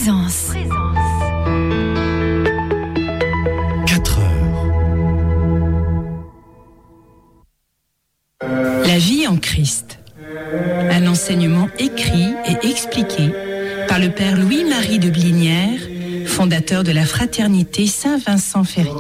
Présence. 4 heures. La vie en Christ. Un enseignement écrit et expliqué par le père Louis-Marie de Blinière, fondateur de la fraternité Saint-Vincent-Ferrier.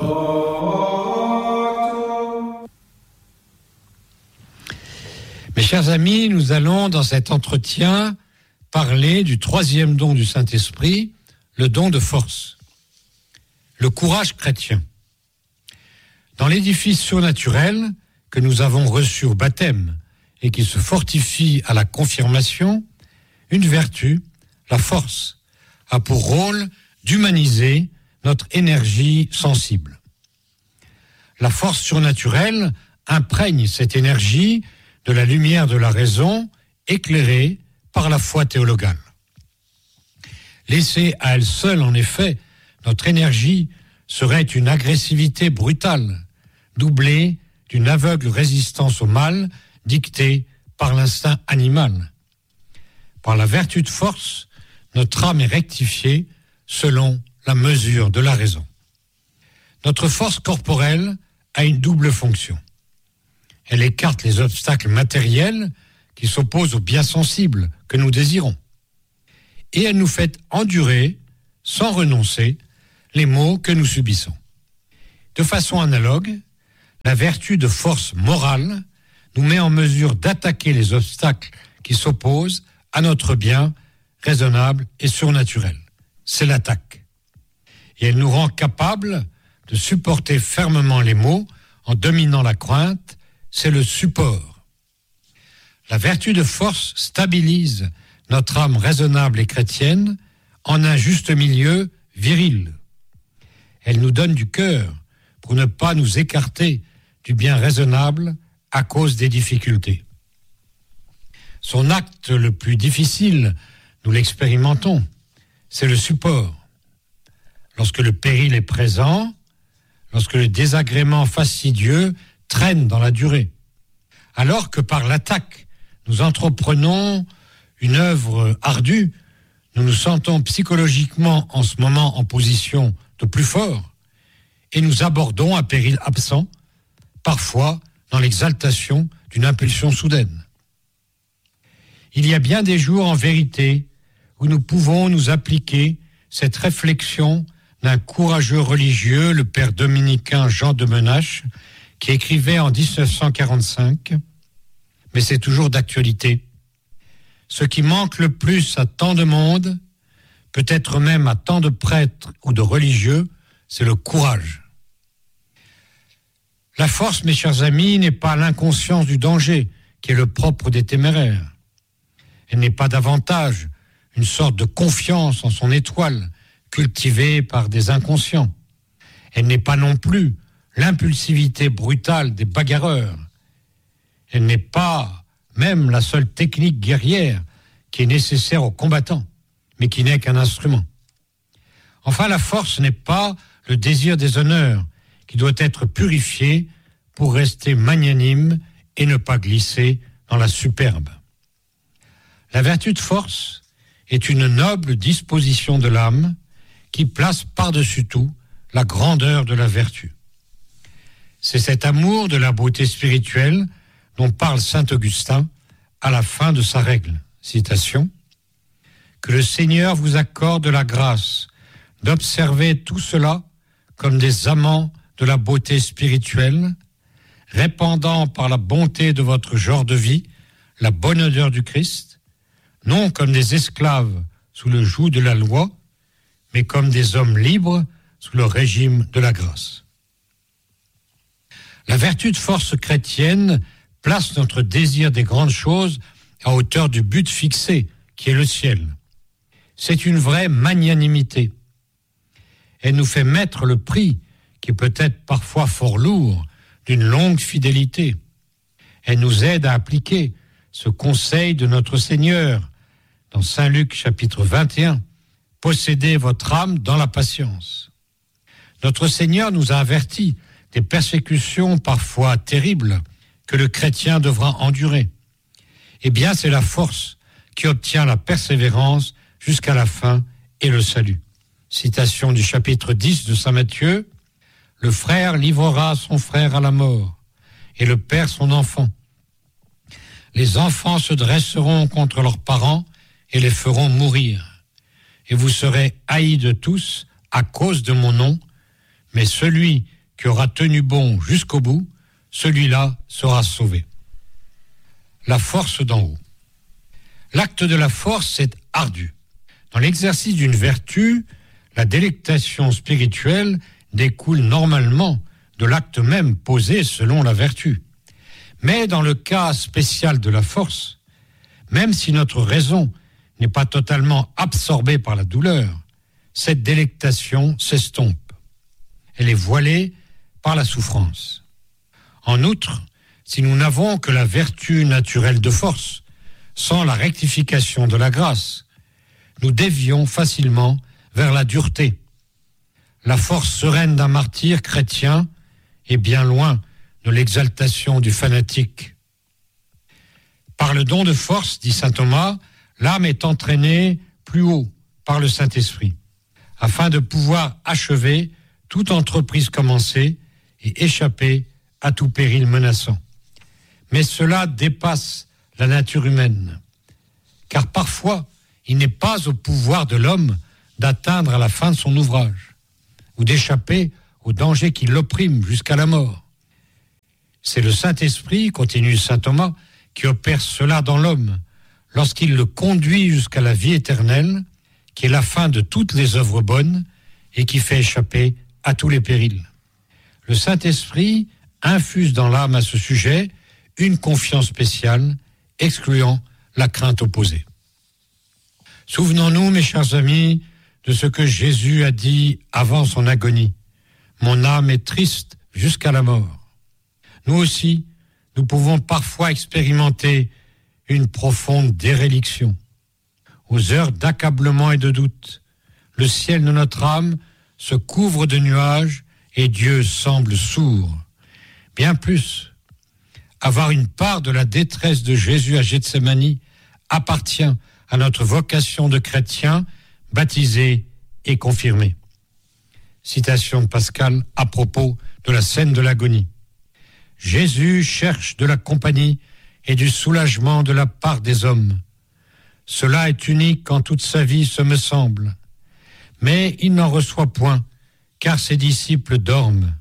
Mes chers amis, nous allons dans cet entretien parler du troisième don du Saint-Esprit, le don de force, le courage chrétien. Dans l'édifice surnaturel que nous avons reçu au baptême et qui se fortifie à la confirmation, une vertu, la force, a pour rôle d'humaniser notre énergie sensible. La force surnaturelle imprègne cette énergie de la lumière de la raison, éclairée par la foi théologale. Laissée à elle seule, en effet, notre énergie serait une agressivité brutale, doublée d'une aveugle résistance au mal dictée par l'instinct animal. Par la vertu de force, notre âme est rectifiée selon la mesure de la raison. Notre force corporelle a une double fonction. Elle écarte les obstacles matériels qui s'opposent au bien sensible que nous désirons. Et elle nous fait endurer, sans renoncer, les maux que nous subissons. De façon analogue, la vertu de force morale nous met en mesure d'attaquer les obstacles qui s'opposent à notre bien raisonnable et surnaturel. C'est l'attaque. Et elle nous rend capables de supporter fermement les maux en dominant la crainte. C'est le support. La vertu de force stabilise notre âme raisonnable et chrétienne en un juste milieu viril. Elle nous donne du cœur pour ne pas nous écarter du bien raisonnable à cause des difficultés. Son acte le plus difficile, nous l'expérimentons, c'est le support. Lorsque le péril est présent, lorsque le désagrément fastidieux traîne dans la durée, alors que par l'attaque, nous entreprenons une œuvre ardue, nous nous sentons psychologiquement en ce moment en position de plus fort et nous abordons un péril absent, parfois dans l'exaltation d'une impulsion soudaine. Il y a bien des jours en vérité où nous pouvons nous appliquer cette réflexion d'un courageux religieux, le père dominicain Jean de Menache, qui écrivait en 1945, mais c'est toujours d'actualité. Ce qui manque le plus à tant de monde, peut-être même à tant de prêtres ou de religieux, c'est le courage. La force, mes chers amis, n'est pas l'inconscience du danger, qui est le propre des téméraires. Elle n'est pas davantage une sorte de confiance en son étoile, cultivée par des inconscients. Elle n'est pas non plus l'impulsivité brutale des bagarreurs. Elle n'est pas même la seule technique guerrière qui est nécessaire aux combattants, mais qui n'est qu'un instrument. Enfin, la force n'est pas le désir des honneurs, qui doit être purifié pour rester magnanime et ne pas glisser dans la superbe. La vertu de force est une noble disposition de l'âme qui place par-dessus tout la grandeur de la vertu. C'est cet amour de la beauté spirituelle dont parle saint Augustin à la fin de sa règle. Citation. « Que le Seigneur vous accorde la grâce d'observer tout cela comme des amants de la beauté spirituelle, répandant par la bonté de votre genre de vie la bonne odeur du Christ, non comme des esclaves sous le joug de la loi, mais comme des hommes libres sous le régime de la grâce. » La vertu de force chrétienne place notre désir des grandes choses à hauteur du but fixé, qui est le ciel. C'est une vraie magnanimité. Elle nous fait mettre le prix, qui peut être parfois fort lourd, d'une longue fidélité. Elle nous aide à appliquer ce conseil de notre Seigneur dans Saint Luc chapitre 21, « Possédez votre âme dans la patience ». Notre Seigneur nous a avertis des persécutions parfois terribles que le chrétien devra endurer. Eh bien, c'est la force qui obtient la persévérance jusqu'à la fin et le salut. Citation du chapitre 10 de saint Matthieu. Le frère livrera son frère à la mort, et le père son enfant. Les enfants se dresseront contre leurs parents et les feront mourir. Et vous serez haïs de tous à cause de mon nom, mais celui qui aura tenu bon jusqu'au bout, celui-là sera sauvé. La force d'en haut. L'acte de la force est ardu. Dans l'exercice d'une vertu, la délectation spirituelle découle normalement de l'acte même posé selon la vertu. Mais dans le cas spécial de la force, même si notre raison n'est pas totalement absorbée par la douleur, cette délectation s'estompe. Elle est voilée par la souffrance. En outre, si nous n'avons que la vertu naturelle de force, sans la rectification de la grâce, nous dévions facilement vers la dureté. La force sereine d'un martyr chrétien est bien loin de l'exaltation du fanatique. Par le don de force, dit saint Thomas, l'âme est entraînée plus haut par le Saint-Esprit, afin de pouvoir achever toute entreprise commencée et échapper à tout péril menaçant. Mais cela dépasse la nature humaine, car parfois, il n'est pas au pouvoir de l'homme d'atteindre à la fin de son ouvrage, ou d'échapper au danger qui l'opprime jusqu'à la mort. C'est le Saint-Esprit, continue saint Thomas, qui opère cela dans l'homme, lorsqu'il le conduit jusqu'à la vie éternelle, qui est la fin de toutes les œuvres bonnes et qui fait échapper à tous les périls. Le Saint-Esprit infuse dans l'âme à ce sujet une confiance spéciale, excluant la crainte opposée. Souvenons-nous, mes chers amis, de ce que Jésus a dit avant son agonie. Mon âme est triste jusqu'à la mort. Nous aussi, nous pouvons parfois expérimenter une profonde déréliction. Aux heures d'accablement et de doute, le ciel de notre âme se couvre de nuages et Dieu semble sourd. Bien plus, avoir une part de la détresse de Jésus à Gethsémani appartient à notre vocation de chrétien, baptisé et confirmé. Citation de Pascal à propos de la scène de l'agonie. Jésus cherche de la compagnie et du soulagement de la part des hommes. Cela est unique en toute sa vie, ce me semble. Mais il n'en reçoit point, car ses disciples dorment.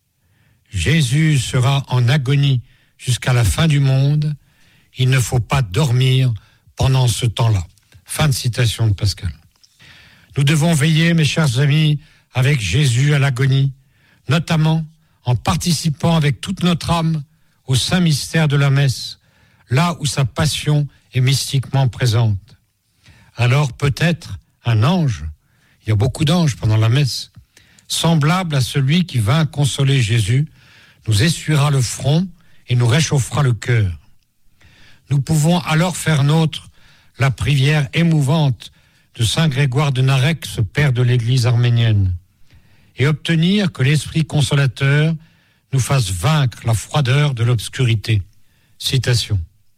Jésus sera en agonie jusqu'à la fin du monde. Il ne faut pas dormir pendant ce temps-là. Fin de citation de Pascal. Nous devons veiller, mes chers amis, avec Jésus à l'agonie, notamment en participant avec toute notre âme au saint mystère de la messe, là où sa passion est mystiquement présente. Alors peut-être un ange, il y a beaucoup d'anges pendant la messe, semblable à celui qui vint consoler Jésus, nous essuiera le front et nous réchauffera le cœur. Nous pouvons alors faire nôtre la prière émouvante de saint Grégoire de Narek, ce père de l'Église arménienne, et obtenir que l'Esprit consolateur nous fasse vaincre la froideur de l'obscurité. Citation.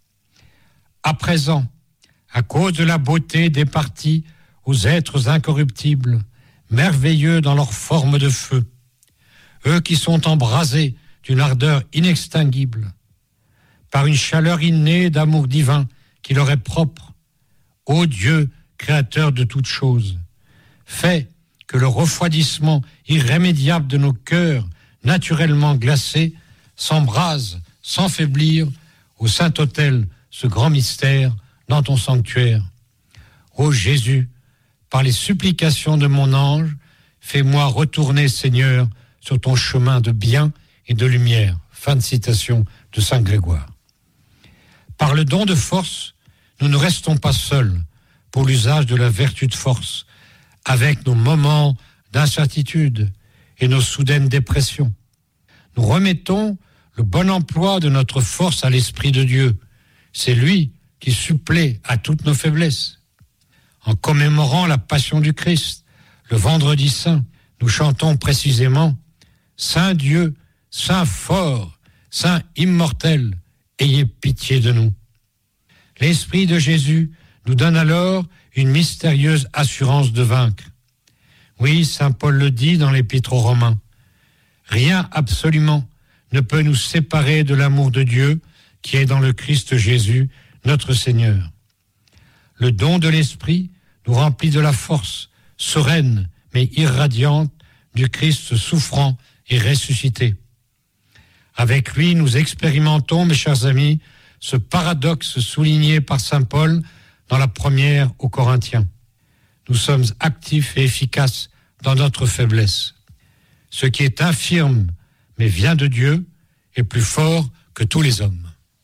À présent, à cause de la beauté départie aux êtres incorruptibles, merveilleux dans leur forme de feu, eux qui sont embrasés d'une ardeur inextinguible, par une chaleur innée d'amour divin qui leur est propre, ô Dieu, créateur de toutes choses, fais que le refroidissement irrémédiable de nos cœurs naturellement glacés s'embrase sans faiblir au Saint-Autel, ce grand mystère dans ton sanctuaire. Ô Jésus, par les supplications de mon ange, fais-moi retourner, Seigneur, sur ton chemin de bien et de lumière. Fin de citation de saint Grégoire. Par le don de force, nous ne restons pas seuls pour l'usage de la vertu de force, avec nos moments d'incertitude et nos soudaines dépressions. Nous remettons le bon emploi de notre force à l'Esprit de Dieu. C'est lui qui supplée à toutes nos faiblesses. En commémorant la passion du Christ, le vendredi saint, nous chantons précisément « Saint Dieu, Saint fort, Saint immortel, ayez pitié de nous ». L'Esprit de Jésus nous donne alors une mystérieuse assurance de vaincre. Oui, saint Paul le dit dans l'Épître aux Romains. Rien absolument ne peut nous séparer de l'amour de Dieu qui est dans le Christ Jésus, notre Seigneur. Le don de l'Esprit nous remplit de la force, sereine mais irradiante, du Christ souffrant et ressuscité. Avec lui, nous expérimentons, mes chers amis, ce paradoxe souligné par saint Paul dans la première aux Corinthiens. Nous sommes actifs et efficaces dans notre faiblesse. Ce qui est infirme, mais vient de Dieu, est plus fort que tous les hommes.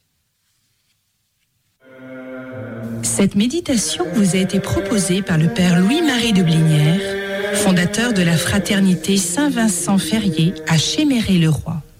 Cette méditation vous a été proposée par le Père Louis-Marie de Blinière, fondateur de la Fraternité Saint-Vincent-Ferrier à Chéméré-le-Roi.